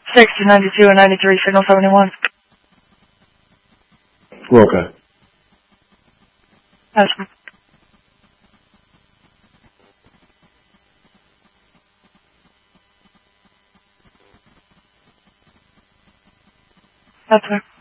60, 92, and 93, signal 71. Roca. That's right.